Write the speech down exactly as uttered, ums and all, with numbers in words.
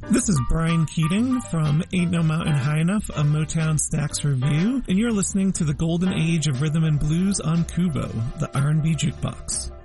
This is Brian Keating from Ain't No Mountain High Enough, a Motown Stax review, and you're listening to the golden age of rhythm and blues on Kubo, the R and B Jukebox.